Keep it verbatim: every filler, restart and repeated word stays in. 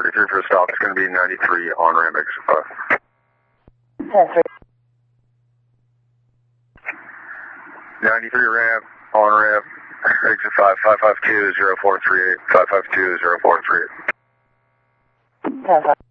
thirty-three for a stop. It's going to be ninety-three on ramp exit five. ninety-three ramp, on ramp, exit five, five five two, zero four three eight, five five two, zero four three eight.